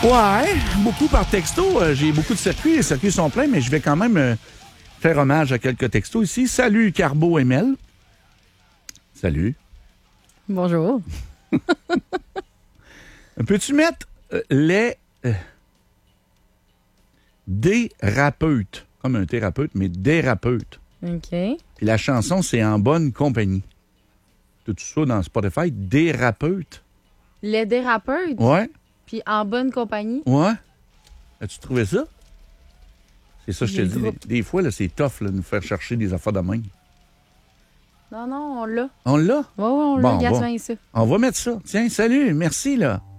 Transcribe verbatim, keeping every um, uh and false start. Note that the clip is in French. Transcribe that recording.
Ouais, beaucoup par texto. Euh, J'ai beaucoup de circuits. Les circuits sont pleins, mais je vais quand même euh, faire hommage à quelques textos ici. Salut, Carbo M L. Salut. Bonjour. Peux-tu mettre euh, les euh, thérapeutes, comme un thérapeute, mais thérapeutes. OK. Puis la chanson, c'est En bonne compagnie. Tout ça dans Spotify, thérapeutes. Les thérapeutes. Ouais, Puis en bonne compagnie. ouais. As-tu trouvé ça? C'est ça que je te J'ai dis. le Des, groupe. des fois, là, c'est tough, là, de nous faire chercher des affaires de même. Non, non, on l'a. On l'a? Ouais, ouais, on l'a. Bon, Regarde bon. bien ça. On va mettre ça. Tiens, salut, merci, là.